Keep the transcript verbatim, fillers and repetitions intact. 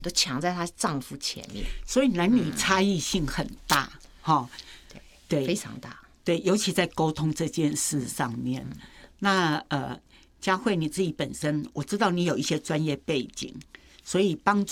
都抢在她丈夫前面， 所以男女差异性很大，哈、 嗯， 对， 非常大， 对，尤其在沟通这件事上面。嗯、那呃，佳慧你自己本身，我知道你有一些专业背景，所以帮助